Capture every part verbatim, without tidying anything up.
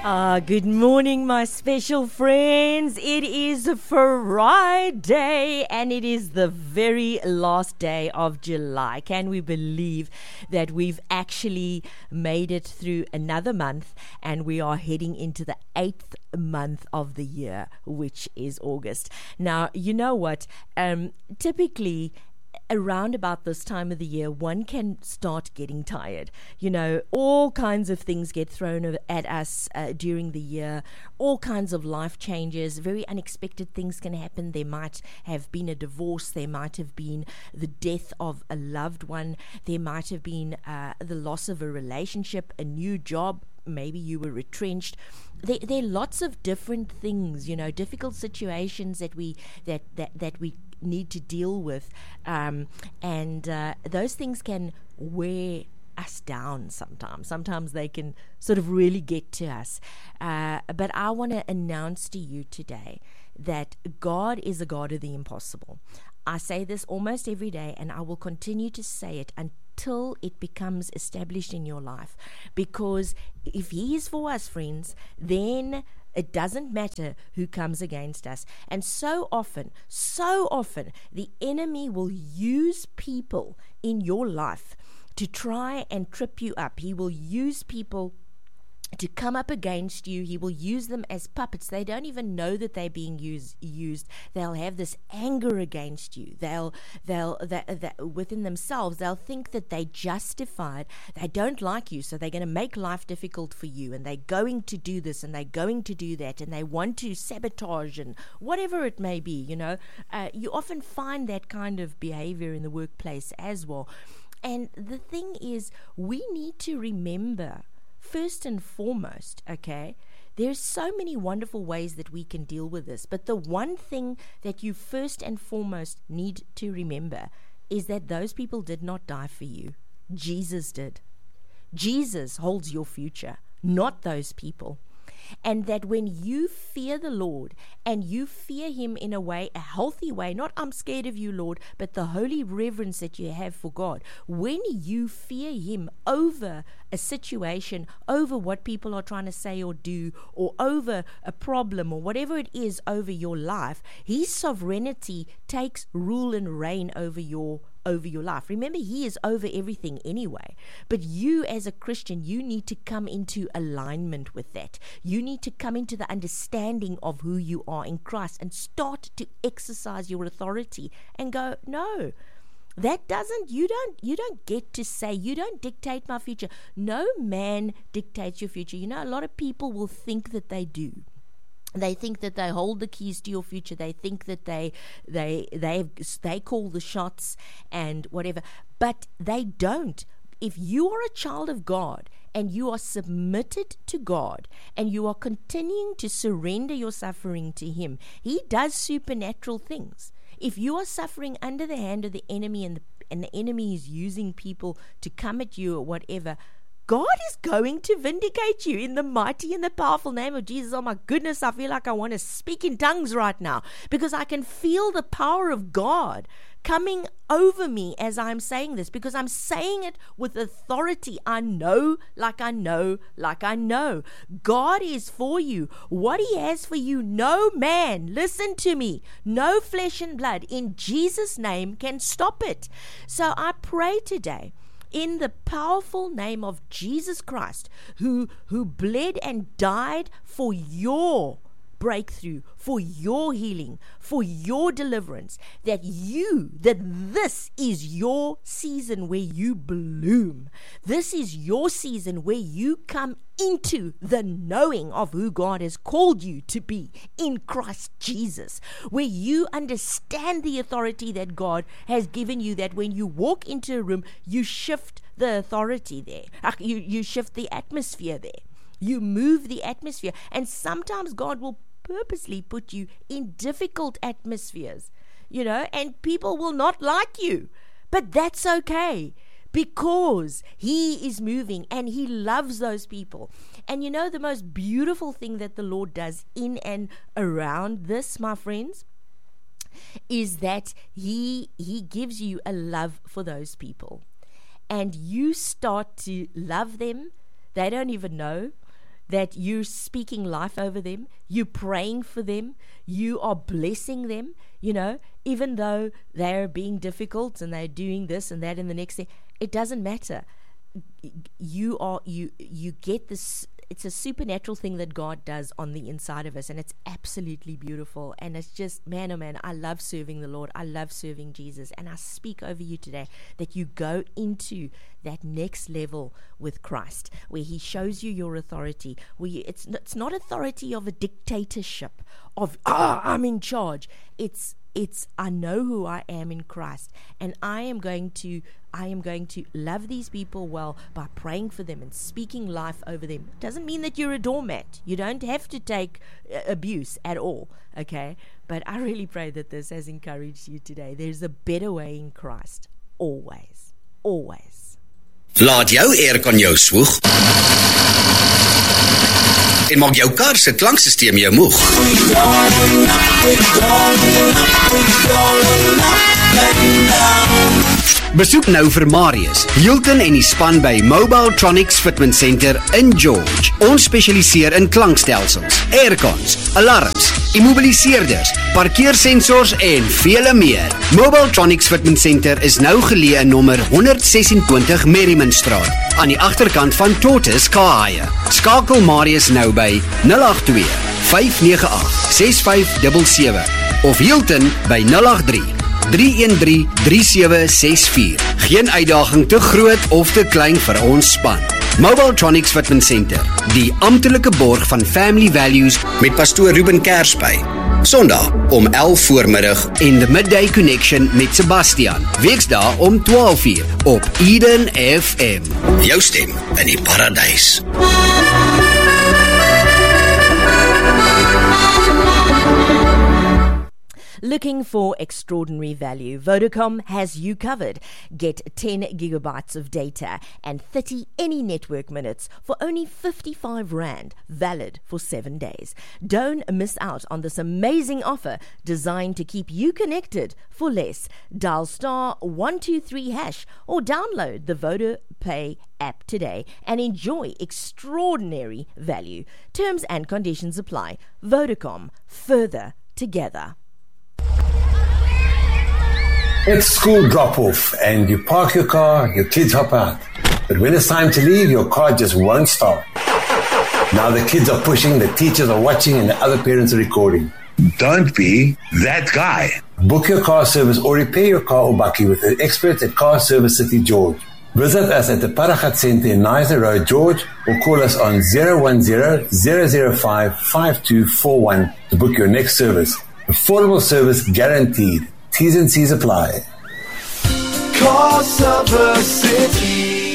Ah, good morning, my special friends. It is Friday and it is the very last day of July. Can we believe that we've actually made it through another month and we are heading into the eighth month of the year, which is August. Now, you know what? Um, typically, around about this time of the year, one can start getting tired. You know, all kinds of things get thrown at us uh, during the year. All kinds of life changes, very unexpected things can happen. There might have been a divorce. There might have been the death of a loved one. There might have been uh, the loss of a relationship, a new job. Maybe you were retrenched. There, there are lots of different things, you know, difficult situations that we that that, that we need to deal with, um, and uh, those things can wear us down sometimes. Sometimes they can sort of really get to us. Uh, but I want to announce to you today that God is a God of the impossible. I say this almost every day, and I will continue to say it until till it becomes established in your life, because if He is for us, friends, then it doesn't matter who comes against us. And so often, so often, the enemy will use people in your life to try and trip you up. He will use people to come up against you. He will use them as puppets. They don't even know that they're being used. Used. They'll have this anger against you. They'll, they'll, that, that within themselves, they'll think that they justified. They don't like you, so they're going to make life difficult for you. And they're going to do this, and they're going to do that, and they want to sabotage and whatever it may be. You know, uh, you often find that kind of behavior in the workplace as well. And the thing is, we need to remember, first and foremost, okay, there's so many wonderful ways that we can deal with this. But the one thing that you first and foremost need to remember is that those people did not die for you. Jesus did. Jesus holds your future, not those people. And that when you fear the Lord and you fear Him in a way, a healthy way, not I'm scared of you, Lord, but the holy reverence that you have for God, when you fear Him over a situation, over what people are trying to say or do, or over a problem or whatever it is over your life, His sovereignty takes rule and reign over your over your life. Remember, He is over everything anyway. But you as a Christian, you need to come into alignment with that. You need to come into the understanding of who you are in Christ and start to exercise your authority and go, no, that doesn't, you don't, you don't get to say, you don't dictate my future. No man dictates your future. You know, a lot of people will think that they do. They think that they hold the keys to your future. They think that they they they they call the shots and whatever, but they don't. If you are a child of God and you are submitted to God and you are continuing to surrender your suffering to Him, He does supernatural things. If you are suffering under the hand of the enemy and the, and the enemy is using people to come at you or whatever, God is going to vindicate you in the mighty and the powerful name of Jesus. Oh my goodness, I feel like I want to speak in tongues right now because I can feel the power of God coming over me as I'm saying this, because I'm saying it with authority. I know, like I know, like I know. God is for you. What He has for you, no man, listen to me, no flesh and blood in Jesus' name can stop it. So I pray today, in the powerful name of Jesus Christ, who who bled and died for your breakthrough, for your healing, for your deliverance, that you, that this is your season where you bloom. This is your season where you come into the knowing of who God has called you to be in Christ Jesus, where you understand the authority that God has given you, that when you walk into a room, you shift the authority there. You, you shift the atmosphere there. You move the atmosphere. And sometimes God will purposely put you in difficult atmospheres, you know, and people will not like you. But that's okay, because He is moving and He loves those people. And you know, the most beautiful thing that the Lord does in and around this, my friends, is that He He gives you a love for those people. And you start to love them. They don't even know. that you're speaking life over them, you're praying for them, you are blessing them, you know, even though they're being difficult and they're doing this and that and the next thing. It doesn't matter. You are, you, you get this. It's a supernatural thing that God does on the inside of us, and it's absolutely beautiful. And it's just, man, oh man, I love serving the Lord. I love serving Jesus. And I speak over you today that you go into that next level with Christ, where he shows you your authority, where you, it's, it's not authority of a dictatorship, of, ah, oh, I'm in charge. It's, it's, I know who I am in Christ, and I am going to I am going to love these people well by praying for them and speaking life over them. Doesn't mean that you're a doormat. You don't have to take uh, abuse at all, okay? But I really pray that this has encouraged you today. There's a better way in Christ. Always. Always. Laat jou aircon jou swoeg. En maak jou kar se klanksysteem jou moeg. Besoek nou vir Marius, Hilton en die span by Mobile Tronics Fitment Center in George. Ons spesialiseer in klankstelsels, aircons, alarms, immobiliseerders, parkeersensors en vele meer. Mobile Tronics Fitment Center is nou geleë in nommer honderd sesentwintig Merrimanstraat, aan die agterkant van Tortoise Kahaya. Skakel Marius nou by nul agt twee, vyf nege agt, ses vyf sewe sewe of Hilton by nul agt drie, drie een drie, drie sewe ses vier. Geen uitdaging te groot of te klein vir ons span. Mobile Tronics Fitment Center, die amptelike borg van Family Values met pastoor Ruben Kersby. Sondag om elf voormiddag en The Midday Connection met Sebastian. Weksdae om twaalf uur op Eden F M. Jou stem in die paradys. Looking for extraordinary value? Vodacom has you covered. Get ten gigabytes of data and thirty any network minutes for only fifty-five rand, valid for seven days. Don't miss out on this amazing offer designed to keep you connected for less. Dial star one two three hash or download the VodaPay app today and enjoy extraordinary value. Terms and conditions apply. Vodacom, further together. It's school drop-off and you park your car, your kids hop out. But when it's time to leave, your car just won't start. Now the kids are pushing, the teachers are watching, and the other parents are recording. Don't be that guy. Book your car service or repair your car or bakkie with the experts at Car Service City George. Visit us at the Paragat Centre in Nizer Road, George, or call us on zero one zero, zero zero five, five two four one to book your next service. Affordable service guaranteed. T's and C's apply. Car Service City.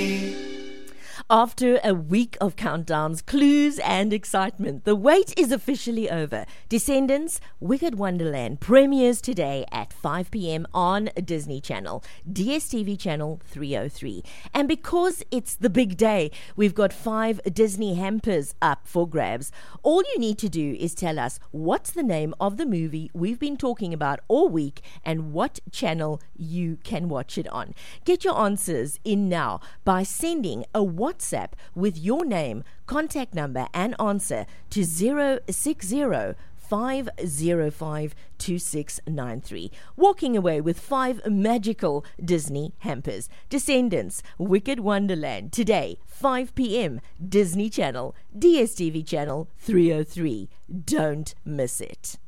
After a week of countdowns, clues and excitement, the wait is officially over. Descendants, Wicked Wonderland premieres today at five p.m. on Disney Channel, D S T V channel three oh three. And because it's the big day, we've got five Disney hampers up for grabs. All you need to do is tell us what's the name of the movie we've been talking about all week and what channel you can watch it on. Get your answers in now by sending a WhatsApp with your name, contact number and answer to zero six zero, five zero five, two six nine three. Walking away with five magical Disney hampers. Descendants, Wicked Wonderland, today, five p.m. Disney Channel, D S T V channel three oh three. Don't miss it.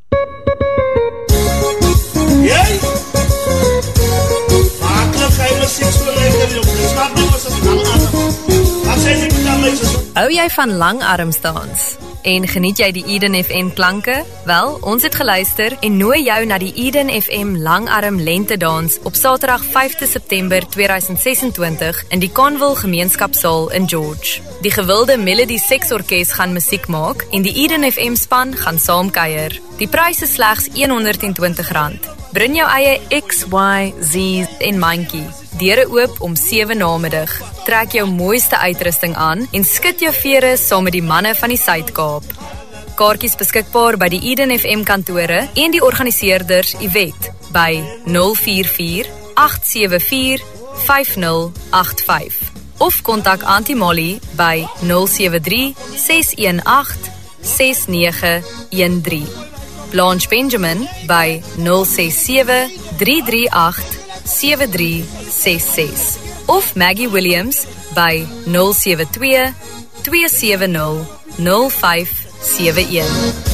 Yay! Hou jy van langarms dans? En geniet jy die Eden F M klanke? Wel, ons het geluister en nooi jou na die Eden F M langarm lentedans op Saterdag vyfde September tweeduisend sesentwintig in die Conville Gemeenskapsaal in George. Die gewilde Melody Seksorkes gaan musiek maak en die Eden F M span gaan saamkuier. Die prys is slegs honderd en twintig rand. Bring jou eie X, Y, Z en mandjie. Deure oop om sewe namiddag. Trek jou mooiste uitrusting aan en skud jou vere saam met die manne van die Suid-Kaap. Kaartjies beskikbaar by die Eden F M kantore en die organiseerders Iwet by nul vier vier, agt sewe vier, vyf nul agt vyf. of kontak Auntie Molly by nul sewe drie, ses een agt, ses nege een drie. Blanche Benjamin by nul ses sewe, drie drie agt, sewe drie ses ses of Maggie Williams by nul sewe twee, twee sewe nul, nul vyf sewe een.